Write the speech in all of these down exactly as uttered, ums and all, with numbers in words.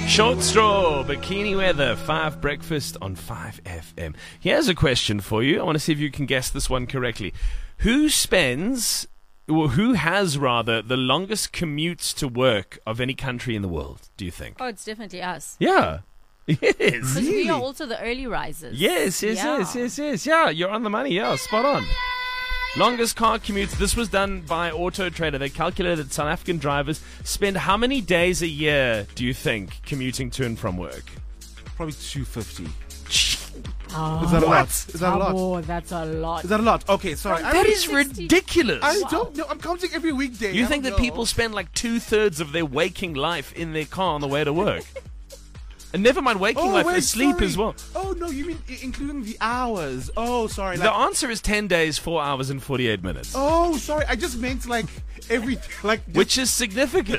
Short Straw, Bikini Weather, five Breakfast on five F M. Here's a question for you. I want to see if you can guess this one correctly. Who spends, or who has rather, the longest commutes to work of any country in the world, do you think? Oh, it's definitely us. Yeah. Yes. Because we are also the early risers. Yes, yes, Yeah. yes, yes, yes. Yeah, you're on the money. Yeah, spot on. Longest car commutes. This was done by Auto Trader. They calculated that South African drivers spend how many days a year, do you think, commuting to and from work? Probably two hundred fifty. Oh, Is that a What? lot? Is that a lot? oh, that's a lot. Is that a lot? Okay, sorry. I, That don't- is sixty. ridiculous. I don't know. I'm counting every weekday. You I think don't that know. people spend like two-thirds of their waking life in their car on the way to work? And never mind waking Oh, life, wait, asleep sorry. as well. Oh, no, you mean I- including the hours. Oh, sorry. The Like, answer is ten days, four hours, and forty-eight minutes. oh, sorry. I just meant like every, like, just- Which is significant.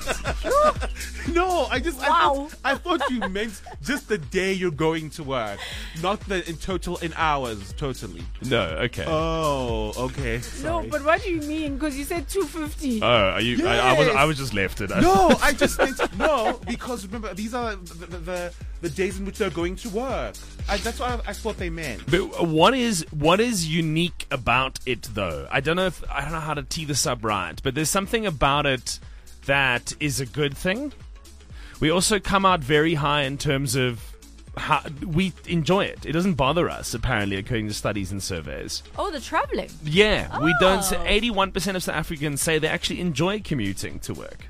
no, I just, Wow. I, thought, I thought you meant just the day you're going to work, not the in total in hours, totally. No, okay. Oh, okay. No, Sorry. but what do you mean? Because you said two hundred fifty. oh, are you? I, I was. Yes. I was just left it. No, I just meant no, because remember these are the the, the, the days in which they're going to work. I, that's what I, I thought they meant. But what is what is unique about it, though? I don't know if I don't know how to tee this up right, but there's something about it that is a good thing. We also come out very high in terms of how we enjoy it. It doesn't bother us, apparently, according to studies and surveys. Oh, the traveling. Yeah, we don't. Oh. eighty-one percent of South Africans say they actually enjoy commuting to work.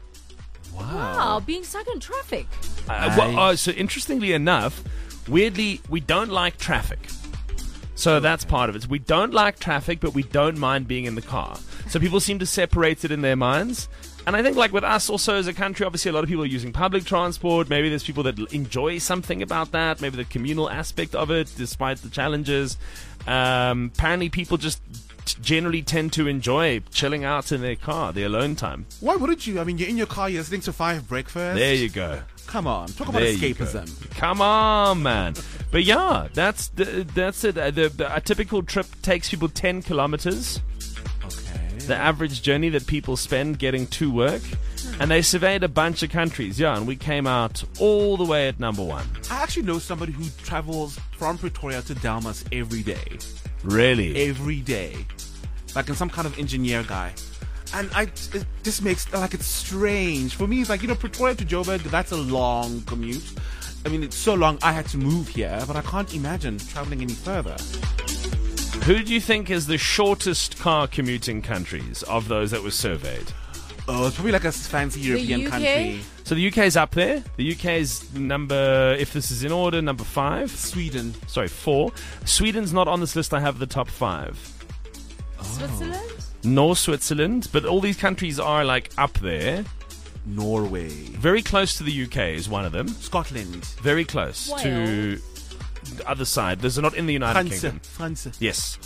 Wow, being stuck in traffic. Uh, well, uh, so interestingly enough, weirdly, we don't like traffic. So that's part of it. We don't like traffic, but we don't mind being in the car. So people seem to separate it in their minds. And I think, like with us also as a country, obviously a lot of people are using public transport. Maybe there's people that l- enjoy something about that. Maybe the communal aspect of it, despite the challenges. Um, apparently people just t- generally tend to enjoy chilling out in their car, their alone time. Why wouldn't you? I mean, you're in your car, you're listening to Five Breakfast. There you go. Come on, talk about There you go. escapism. Come on, man. But yeah, that's the, that's it. Uh, The, the, a typical trip takes people ten kilometers. Okay. The average journey that people spend getting to work. And they surveyed a bunch of countries, yeah, and we came out all the way at number one. I actually know somebody who travels from Pretoria to Dalmas every day. Really? Every day. Like in some kind of engineer guy. And I, it just makes, like, it's strange. For me, it's like, you know, Pretoria to Joburg, that's a long commute. I mean, it's so long I had to move here, but I can't imagine traveling any further. Who do you think is the shortest car commuting countries of those that were surveyed? Oh, it's probably like a fancy European U K? country. So the U K is up there. The U K is number, if this is in order, number five. Sweden. Sorry, four. Sweden's not on this list. I have the top five. Switzerland? Nor Switzerland, but all these countries are like up there. Norway. Very close to the U K is one of them. Scotland. Very close to the other side. Those are not in the United France. Kingdom. France. Yes.